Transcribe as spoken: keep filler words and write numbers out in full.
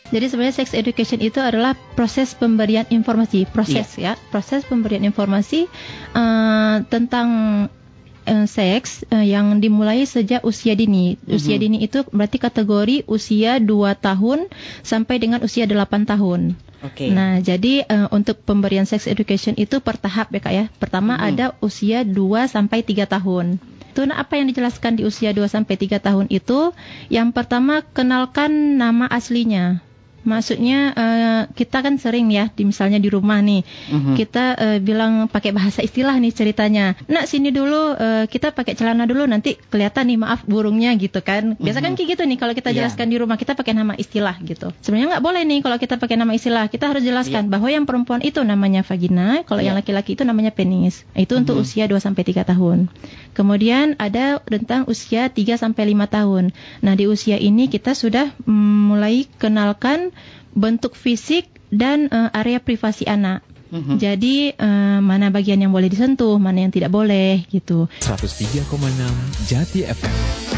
Jadi sebenarnya sex education itu adalah proses pemberian informasi, proses yeah. ya, proses pemberian informasi uh, tentang uh, seks uh, yang dimulai sejak usia dini. Mm-hmm. Usia dini itu berarti kategori usia dua tahun sampai dengan usia delapan tahun. Okay. Nah, jadi uh, untuk pemberian sex education itu per tahap ya Kak ya. Pertama mm-hmm. ada usia dua sampai tiga tahun. Itu apa yang dijelaskan di usia dua sampai tiga tahun itu? Yang pertama, kenalkan nama aslinya. Maksudnya uh, kita kan sering ya, di, misalnya di rumah nih, uh-huh. kita uh, bilang pakai bahasa istilah nih ceritanya. Nak sini dulu, uh, kita pakai celana dulu, nanti kelihatan nih maaf burungnya gitu kan. Biasa uh-huh. kan kayak gitu nih kalau kita jelaskan yeah. di rumah, kita pakai nama istilah gitu. Sebenarnya nggak boleh nih kalau kita pakai nama istilah. Kita harus jelaskan yeah. bahwa yang perempuan itu namanya vagina, kalau yeah. yang laki-laki itu namanya penis. Itu uh-huh. untuk usia dua sampai tiga tahun. Kemudian ada tentang usia tiga sampai lima tahun. Nah, di usia ini kita sudah mm, mulai kenalkan bentuk fisik dan uh, area privasi anak. Mm-hmm. Jadi uh, mana bagian yang boleh disentuh, mana yang tidak boleh gitu. seratus tiga koma enam Jati F M.